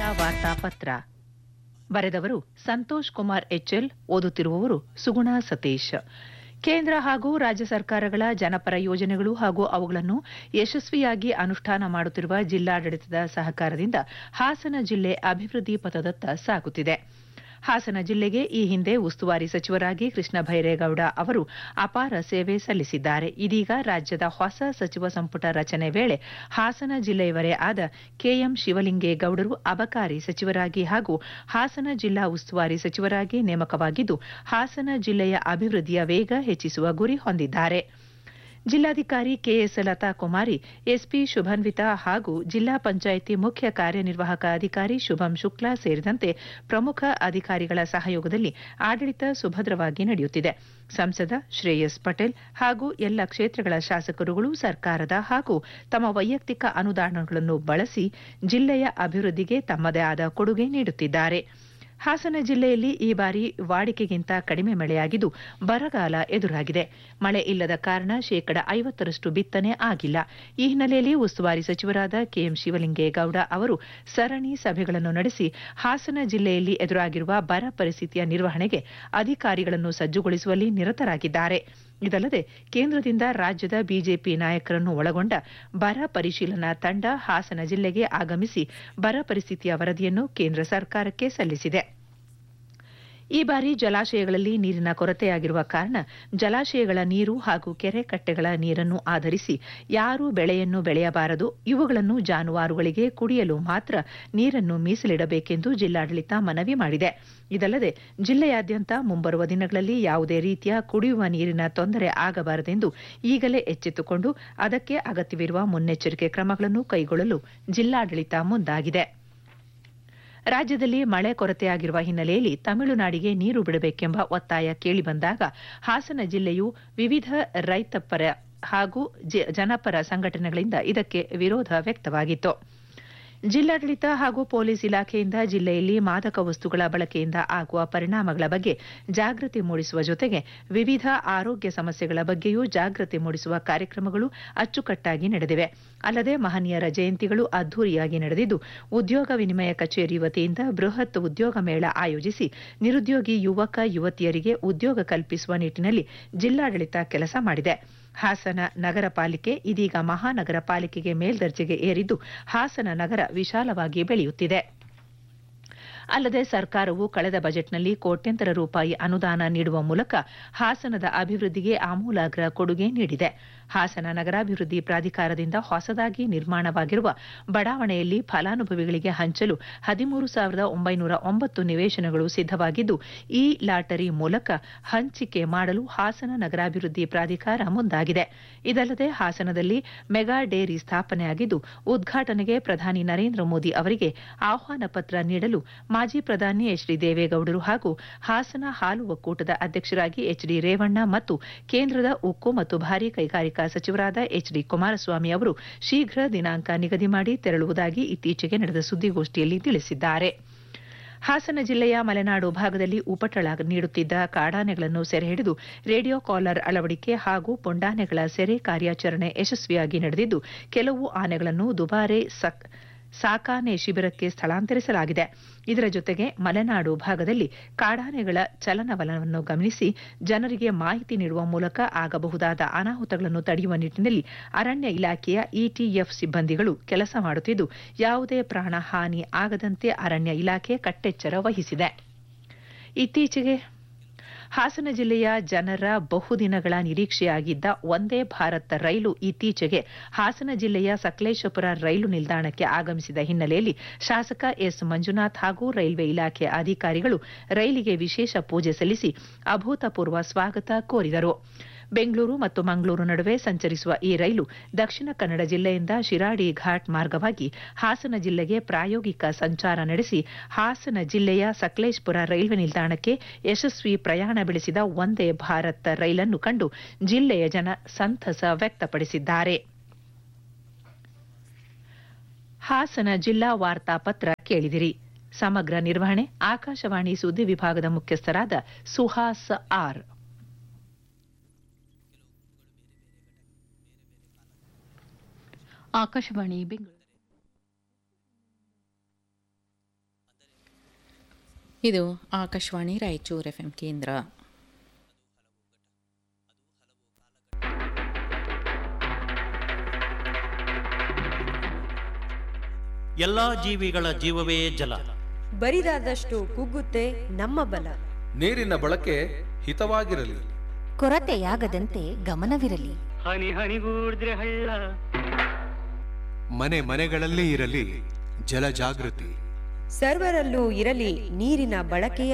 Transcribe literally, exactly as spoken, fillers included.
ಜಿಲ್ಲಾ ವಾರ್ತಾಪತ್ರ ಬರೆದವರು ಸಂತೋಷ್ ಕುಮಾರ್ ಎಚ್ಎಲ್. ಓದುತ್ತಿರುವವರು ಸುಗುಣ ಸತೀಶ್. ಕೇಂದ್ರ ಹಾಗೂ ರಾಜ್ಯ ಸರ್ಕಾರಗಳ ಜನಪರ ಯೋಜನೆಗಳು ಹಾಗೂ ಅವುಗಳನ್ನು ಯಶಸ್ವಿಯಾಗಿ ಅನುಷ್ಠಾನ ಮಾಡುತ್ತಿರುವ ಜಿಲ್ಲಾಡಳಿತದ ಸಹಕಾರದಿಂದ ಹಾಸನ ಜಿಲ್ಲೆ ಅಭಿವೃದ್ಧಿ ಪಥದತ್ತ ಸಾಗುತ್ತಿದೆ. ಹಾಸನ ಜಿಲ್ಲೆಗೆ ಈ ಹಿಂದೆ ಉಸ್ತುವಾರಿ ಸಚಿವರಾಗಿ ಕೃಷ್ಣ ಭೈರೇಗೌಡ ಅವರು ಅಪಾರ ಸೇವೆ ಸಲ್ಲಿಸಿದ್ದಾರೆ. ಇದೀಗ ರಾಜ್ಯದ ಹೊಸ ಸಚಿವ ಸಂಪುಟ ರಚನೆ ವೇಳೆ ಹಾಸನ ಜಿಲ್ಲೆಯವರೇ ಆದ ಕೆಎಂ ಶಿವಲಿಂಗೇಗೌಡರು ಅಬಕಾರಿ ಸಚಿವರಾಗಿ ಹಾಗೂ ಹಾಸನ ಜಿಲ್ಲಾ ಉಸ್ತುವಾರಿ ಸಚಿವರಾಗಿ ನೇಮಕವಾಗಿದ್ದು, ಹಾಸನ ಜಿಲ್ಲೆಯ ಅಭಿವೃದ್ಧಿಯ ವೇಗ ಹೆಚ್ಚಿಸುವ ಗುರಿ ಹೊಂದಿದ್ದಾರೆ. ಜಿಲ್ಲಾಧಿಕಾರಿ ಕೆಎಸ್ ಲತಾ ಕುಮಾರಿ, ಎಸ್ಪಿ ಶುಭನ್ವಿತಾ ಹಾಗೂ ಜಿಲ್ಲಾ ಪಂಚಾಯಿತಿ ಮುಖ್ಯ ಕಾರ್ಯನಿರ್ವಾಹಕ ಅಧಿಕಾರಿ ಶುಭಂ ಶುಕ್ಲಾ ಸೇರಿದಂತೆ ಪ್ರಮುಖ ಅಧಿಕಾರಿಗಳ ಸಹಯೋಗದಲ್ಲಿ ಆಡಳಿತ ಸುಭದ್ರವಾಗಿ ನಡೆಯುತ್ತಿದೆ. ಸಂಸದ ಶ್ರೇಯಸ್ ಪಟೇಲ್ ಹಾಗೂ ಎಲ್ಲ ಕ್ಷೇತ್ರಗಳ ಶಾಸಕರುಗಳು ಸರ್ಕಾರದ ಹಾಗೂ ತಮ್ಮ ವೈಯಕ್ತಿಕ ಅನುದಾನಗಳನ್ನು ಬಳಸಿ ಜಿಲ್ಲೆಯ ಅಭಿವೃದ್ಧಿಗೆ ತಮ್ಮದೇ ಆದ ಕೊಡುಗೆ ನೀಡುತ್ತಿದ್ದಾರೆ. ಹಾಸನ ಜಿಲ್ಲೆಯಲ್ಲಿ ಈ ಬಾರಿ ವಾಡಿಕೆಗಿಂತ ಕಡಿಮೆ ಮಳೆಯಾಗಿದ್ದು ಬರಗಾಲ ಎದುರಾಗಿದೆ. ಮಳೆ ಇಲ್ಲದ ಕಾರಣ ಶೇಕಡ ಐವತ್ತರಷ್ಟು ಬಿತ್ತನೆ ಆಗಿಲ್ಲ. ಈ ಹಿನ್ನೆಲೆಯಲ್ಲಿ ಉಸ್ತುವಾರಿ ಸಚಿವರಾದ ಕೆಎಂ ಶಿವಲಿಂಗೇಗೌಡ ಅವರು ಸರಣಿ ಸಭೆಗಳನ್ನು ನಡೆಸಿ ಹಾಸನ ಜಿಲ್ಲೆಯಲ್ಲಿ ಎದುರಾಗಿರುವ ಬರ ಪರಿಸ್ಥಿತಿಯ ನಿರ್ವಹಣೆಗೆ ಅಧಿಕಾರಿಗಳನ್ನು ಸಜ್ಜುಗೊಳಿಸುವಲ್ಲಿ ನಿರತರಾಗಿದ್ದಾರೆ. ಇದಲ್ಲದೆ ಕೇಂದ್ರದಿಂದ ರಾಜ್ಯದ ಬಿಜೆಪಿ ನಾಯಕರನ್ನು ಒಳಗೊಂಡ ಬರ ಪರಿಶೀಲನಾ ತಂಡ ಹಾಸನ ಜಿಲ್ಲೆಗೆ ಆಗಮಿಸಿ ಬರ ಪರಿಸ್ಥಿತಿಯ ವರದಿಯನ್ನು ಕೇಂದ್ರ ಸರ್ಕಾರಕ್ಕೆ ಸಲ್ಲಿಸಿದೆ. ಈ ಬಾರಿ ಜಲಾಶಯಗಳಲ್ಲಿ ನೀರಿನ ಕೊರತೆಯಾಗಿರುವ ಕಾರಣ ಜಲಾಶಯಗಳ ನೀರು ಹಾಗೂ ಕೆರೆ ಕಟ್ಟೆಗಳ ನೀರನ್ನು ಆಧರಿಸಿ ಯಾರೂ ಬೆಳೆಯನ್ನು ಬೆಳೆಯಬಾರದು, ಇವುಗಳನ್ನು ಜಾನುವಾರುಗಳಿಗೆ ಕುಡಿಯಲು ಮಾತ್ರ ನೀರನ್ನು ಮೀಸಲಿಡಬೇಕೆಂದು ಜಿಲ್ಲಾಡಳಿತ ಮನವಿ ಮಾಡಿದೆ. ಇದಲ್ಲದೆ ಜಿಲ್ಲೆಯಾದ್ಯಂತ ಮುಂಬರುವ ದಿನಗಳಲ್ಲಿ ಯಾವುದೇ ರೀತಿಯ ಕುಡಿಯುವ ನೀರಿನ ತೊಂದರೆ ಆಗಬಾರದೆಂದು ಈಗಲೇ ಎಚ್ಚೆತ್ತುಕೊಂಡು ಅದಕ್ಕೆ ಅಗತ್ಯವಿರುವ ಮುನ್ನೆಚ್ಚರಿಕೆ ಕ್ರಮಗಳನ್ನು ಕೈಗೊಳ್ಳಲು ಜಿಲ್ಲಾಡಳಿತ ಮುಂದಾಗಿದೆ. ರಾಜ್ಯದಲ್ಲಿ ಮಳೆ ಕೊರತೆಯಾಗಿರುವ ಹಿನ್ನೆಲೆಯಲ್ಲಿ ತಮಿಳುನಾಡಿಗೆ ನೀರು ಬಿಡಬೇಕೆಂಬ ಒತ್ತಾಯ ಕೇಳಿಬಂದಾಗ ಹಾಸನ ಜಿಲ್ಲೆಯು ವಿವಿಧ ರೈತಪರ ಹಾಗೂ ಜನಪರ ಸಂಘಟನೆಗಳಿಂದ ಇದಕ್ಕೆ ವಿರೋಧ ವ್ಯಕ್ತವಾಗಿತ್ತು. ಜಿಲ್ಲಾಡಳಿತ ಹಾಗೂ ಪೊಲೀಸ್ ಇಲಾಖೆಯಿಂದ ಜಿಲ್ಲೆಯಲ್ಲಿ ಮಾದಕ ವಸ್ತುಗಳ ಬಳಕೆಯಿಂದ ಆಗುವ ಪರಿಣಾಮಗಳ ಬಗ್ಗೆ ಜಾಗೃತಿ ಮೂಡಿಸುವ ಜೊತೆಗೆ ವಿವಿಧ ಆರೋಗ್ಯ ಸಮಸ್ಯೆಗಳ ಬಗ್ಗೆಯೂ ಜಾಗೃತಿ ಮೂಡಿಸುವ ಕಾರ್ಯಕ್ರಮಗಳು ಅಚ್ಚುಕಟ್ಟಾಗಿ ನಡೆದಿವೆ. ಅಲ್ಲದೆ ಮಹನೀಯರ ಜಯಂತಿಗಳು ಅದ್ದೂರಿಯಾಗಿ ನಡೆದಿದ್ದು, ಉದ್ಯೋಗ ವಿನಿಮಯ ಕಚೇರಿ ವತಿಯಿಂದ ಬೃಹತ್ ಉದ್ಯೋಗ ಮೇಳ ಆಯೋಜಿಸಿ ನಿರುದ್ಯೋಗಿ ಯುವಕ ಯುವತಿಯರಿಗೆ ಉದ್ಯೋಗ ಕಲ್ಪಿಸುವ ನಿಟ್ಟಿನಲ್ಲಿ ಜಿಲ್ಲಾಡಳಿತ ಕೆಲಸ ಮಾಡಿದೆ. ಹಾಸನ ನಗರ ಪಾಲಿಕೆ ಇದೀಗ ಮಹಾನಗರ ಪಾಲಿಕೆಗೆ ಮೇಲ್ದರ್ಜೆಗೆ ಏರಿದ್ದು ಹಾಸನ ನಗರ ವಿಶಾಲವಾಗಿ ಬೆಳೆಯುತ್ತಿದೆ. ಅಲ್ಲದೆ ಸರ್ಕಾರವು ಕಳೆದ ಬಜೆಟ್ನಲ್ಲಿ ಕೋಟ್ಯಂತರ ರೂಪಾಯಿ ಅನುದಾನ ನೀಡುವ ಮೂಲಕ ಹಾಸನದ ಅಭಿವೃದ್ಧಿಗೆ ಆಮೂಲಾಗ್ರ ಕೊಡುಗೆ ನೀಡಿದೆ. ಹಾಸನ ನಗರಾಭಿವೃದ್ಧಿ ಪ್ರಾಧಿಕಾರದಿಂದ ಹೊಸದಾಗಿ ನಿರ್ಮಾಣವಾಗಿರುವ ಬಡಾವಣೆಯಲ್ಲಿ ಫಲಾನುಭವಿಗಳಿಗೆ ಹಂಚಲು ಹದಿಮೂರು ಸಾವಿರದ ಒಂಬೈನೂರ ಒಂಬತ್ತು ನಿವೇಶನಗಳು ಸಿದ್ದವಾಗಿದ್ದು, ಈ ಲಾಟರಿ ಮೂಲಕ ಹಂಚಿಕೆ ಮಾಡಲು ಹಾಸನ ನಗರಾಭಿವೃದ್ಧಿ ಪ್ರಾಧಿಕಾರ ಮುಂದಾಗಿದೆ. ಇದಲ್ಲದೆ ಹಾಸನದಲ್ಲಿ ಮೆಗಾ ಡೇರಿ ಸ್ಥಾಪನೆಯಾಗಿದ್ದು, ಉದ್ಘಾಟನೆಗೆ ಪ್ರಧಾನಿ ನರೇಂದ್ರ ಮೋದಿ ಅವರಿಗೆ ಆಹ್ವಾನ ಪತ್ರ ನೀಡಲು ಮಾಜಿ ಪ್ರಧಾನಿ ಎಚ್ ಡಿ ದೇವೇಗೌಡರು ಹಾಗೂ ಹಾಸನ ಹಾಲು ಒಕ್ಕೂಟದ ಅಧ್ಯಕ್ಷರಾಗಿ ಎಚ್ ಡಿ ರೇವಣ್ಣ ಮತ್ತು ಕೇಂದ್ರದ ಉಕ್ಕು ಮತ್ತು ಭಾರೀ ಕೈಗಾರಿಕಾ ಸಚಿವರಾದ ಎಚ್ ಡಿ ಕುಮಾರಸ್ವಾಮಿ ಅವರು ಶೀಘ್ರ ದಿನಾಂಕ ನಿಗದಿ ಮಾಡಿ ತೆರಳುವುದಾಗಿ ಇತ್ತೀಚೆಗೆ ನಡೆದ ಸುದ್ದಿಗೋಷ್ಠಿಯಲ್ಲಿ ತಿಳಿಸಿದ್ದಾರೆ. ಹಾಸನ ಜಿಲ್ಲೆಯ ಮಲೆನಾಡು ಭಾಗದಲ್ಲಿ ಉಪಟಳ ನೀಡುತ್ತಿದ್ದ ಕಾಡಾನೆಗಳನ್ನು ಸೆರೆ ಹಿಡಿದು ರೇಡಿಯೋ ಕಾಲರ್ ಅಳವಡಿಕೆ ಹಾಗೂ ಪುಂಡಾನೆಗಳ ಸೆರೆ ಕಾರ್ಯಾಚರಣೆ ಯಶಸ್ವಿಯಾಗಿ ನಡೆದಿದ್ದು, ಕೆಲವು ಆನೆಗಳನ್ನು ದುಬಾರೆ ಸಾಕಾನೆ ಶಿಬಿರಕ್ಕೆ ಸ್ಥಳಾಂತರಿಸಲಾಗಿದೆ. ಇದರ ಜೊತೆಗೆ ಮಲೆನಾಡು ಭಾಗದಲ್ಲಿ ಕಾಡಾನೆಗಳ ಚಲನವಲನವನ್ನು ಗಮನಿಸಿ ಜನರಿಗೆ ಮಾಹಿತಿ ನೀಡುವ ಮೂಲಕ ಆಗಬಹುದಾದ ಅನಾಹುತಗಳನ್ನು ತಡೆಯುವ ನಿಟ್ಟಿನಲ್ಲಿ ಅರಣ್ಯ ಇಲಾಖೆಯ ಇಟಿಎಫ್ ಸಿಬ್ಬಂದಿಗಳು ಕೆಲಸ ಮಾಡುತ್ತಿದ್ದು, ಯಾವುದೇ ಪ್ರಾಣ ಹಾನಿ ಆಗದಂತೆ ಅರಣ್ಯ ಇಲಾಖೆ ಕಟ್ಟೆಚ್ಚರ ವಹಿಸಿದೆ. ಇತ್ತೀಚೆಗೆ ಹಾಸನ ಜಿಲ್ಲೆಯ ಜನರ ಬಹುದಿನಗಳ ನಿರೀಕ್ಷೆಯಾಗಿದ್ದ ವಂದೇ ಭಾರತ್ ರೈಲು ಇತ್ತೀಚೆಗೆ ಹಾಸನ ಜಿಲ್ಲೆಯ ಸಕಲೇಶಪುರ ರೈಲು ನಿಲ್ದಾಣಕ್ಕೆ ಆಗಮಿಸಿದ ಹಿನ್ನೆಲೆಯಲ್ಲಿ ಶಾಸಕ ಎಸ್ ಮಂಜುನಾಥ್ ಹಾಗೂ ರೈಲ್ವೆ ಇಲಾಖೆ ಅಧಿಕಾರಿಗಳು ರೈಲಿಗೆ ವಿಶೇಷ ಪೂಜೆ ಸಲ್ಲಿಸಿ ಅಭೂತಪೂರ್ವ ಸ್ವಾಗತ ಕೋರಿದರು. ಬೆಂಗಳೂರು ಮತ್ತು ಮಂಗಳೂರು ನಡುವೆ ಸಂಚರಿಸುವ ಈ ರೈಲು ದಕ್ಷಿಣ ಕನ್ನಡ ಜಿಲ್ಲೆಯಿಂದ ಶಿರಾಡಿ ಘಾಟ್ ಮಾರ್ಗವಾಗಿ ಹಾಸನ ಜಿಲ್ಲೆಗೆ ಪ್ರಾಯೋಗಿಕ ಸಂಚಾರ ನಡೆಸಿ ಹಾಸನ ಜಿಲ್ಲೆಯ ಸಕಲೇಶಪುರ ರೈಲ್ವೆ ನಿಲ್ದಾಣಕ್ಕೆ ಯಶಸ್ವಿ ಪ್ರಯಾಣ ಬೆಳೆಸಿದ ವಂದೇ ಭಾರತ್ ರೈಲನ್ನು ಕಂಡು ಜಿಲ್ಲೆಯ ಜನ ಸಂತಸ ವ್ಯಕ್ತಪಡಿಸಿದ್ದಾರೆ. ಹಾಸನ ಜಿಲ್ಲಾ ವಾರ್ತಾಪತ್ರ ಕೇಳಿದಿರಿ. ಸಮಗ್ರ ನಿರ್ವಹಣೆ ಆಕಾಶವಾಣಿ ಸುದ್ದಿ ವಿಭಾಗದ ಮುಖ್ಯಸ್ಥರಾದ ಸುಹಾಸ್ ಆರ್. ಆಕಾಶವಾಣಿ ಬೆಂಗಳೂರು. ಇದು ಆಕಾಶವಾಣಿ ರಾಯಚೂರು ಎಫ್ ಎಂ ಕೇಂದ್ರ. ಎಲ್ಲಾ ಜೀವಿಗಳ ಜೀವವೇ ಜಲ. ಬರಿದಾದಷ್ಟು ಕುಗ್ಗುತ್ತೆ ನಮ್ಮ ಬಲ. ನೀರಿನ ಬಳಕೆ ಹಿತವಾಗಿರಲಿ, ಕೊರತೆಯಾಗದಂತೆ ಗಮನವಿರಲಿ. ಹನಿ ಹನಿಗೂಡಿದ್ರೆ ಹಳ್ಳ. ಮನೆ ಮನೆಗಳಲ್ಲಿ ಇರಲಿ ಜಲ ಜಾಗೃತಿ. ಸರ್ವರಲ್ಲೂ ಇರಲಿ ನೀರಿನ ಬಳಕೆಯ